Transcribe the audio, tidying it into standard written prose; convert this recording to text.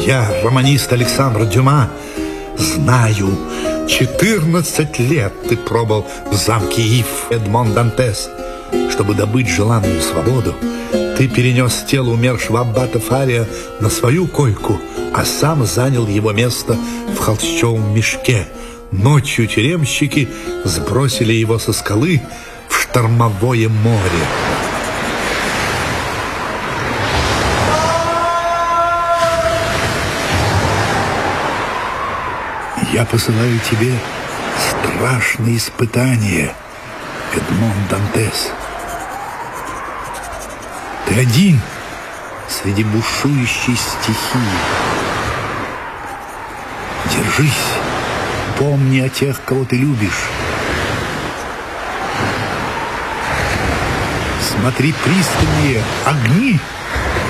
Я, романист Александр Дюма, знаю, 14 лет ты пробыл в замке Ив Эдмон Дантес. Чтобы добыть желанную свободу, ты перенес тело умершего аббата Фария на свою койку, а сам занял его место в холщовом мешке. Ночью тюремщики сбросили его со скалы в штормовое море. Я посылаю тебе страшные испытания, Эдмон Дантес. Ты один среди бушующей стихии. Держись, помни о тех, кого ты любишь. Смотри пристальнее, огни